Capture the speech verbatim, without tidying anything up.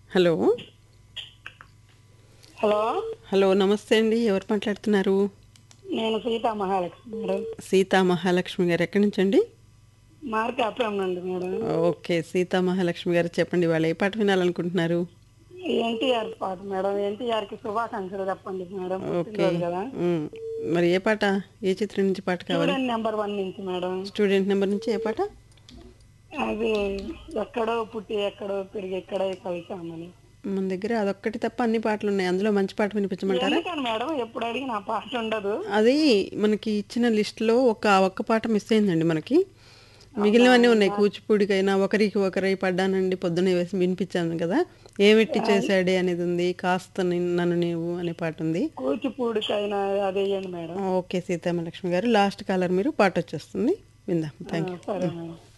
Hello hello hello నమస్తే అండి. ఎవరు మాట్లాడుతున్నారు? నేను సీతా మహాలక్ష్మి మేడం. సీతా మహాలక్ష్మి గారు ఎక్కడి నుంచి అండి? మార్కాపురం నుండి మేడం. ఓకే, సీతా మహాలక్ష్మి గారు చెప్పండి, వాళ్ళు ఏ పాట వినాలనుకుంటున్నారు? ఎన్టీఆర్ పాట మేడం. ఎన్టీఆర్ కి శుభాకాంక్షలు చెప్పండి మేడం, ఓకే. పుట్టినరోజు కదా. మ్, మరి ఏ పాట, ఏ చిత్రం నుంచి పాట కావాలి? స్టూడెంట్ నెంబర్ వన్ నుంచి మేడం. స్టూడెంట్ నెంబర్ నుంచి ఏ పాట? అది ఎక్కడో పుట్టి ఎక్కడో పెరిగి ఎక్కడో కలిసామని. మన దగ్గర అదొక్కటి తప్ప అన్ని పాటలు ఉన్నాయి, అందులో మంచి పాట వినిపించమంటారా? ఎందుకని మేడం ఎప్పుడు అడిగిన ఆ పాట ఉండదు? అది మనకి ఇచ్చిన లిస్టులో ఒక ఒక్క పాట మిస్ అయిందండి మనకి. మిగిలినవన్నీ ఉన్నాయి. కూచిపూడికైనా ఒకరికి ఒకరై పడ్డానండి పొద్దునే వేసి వినిపించాను కదా. ఏమిట్టి చేశాడే అనేది ఉంది, కాస్త నిన్- నన్ను నీవు అనే పాట ఉంది. కూచిపూడికైనా అదేయండి మేడం. ఓకే సీతామలక్ష్మి గారు, లాస్ట్ కాలర్ మీరు, పాట వచ్చేస్తుంది, విందాం. Thank you. సరే మేడం.